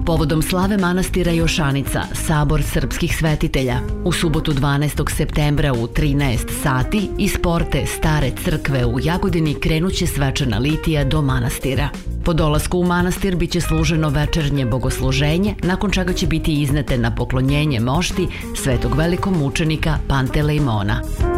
Povodom slave manastira Jošanica, sabor srpskih svetitelja, u subotu 12. septembra u 13 sati iz porte Stare crkve u Jagodini krenuće svečana litija do manastira. Po dolasku u manastir biće služeno večernje bogosluženje, nakon čega će biti iznete na poklonjenje mošti svetog velikog mučenika Pantelejmona.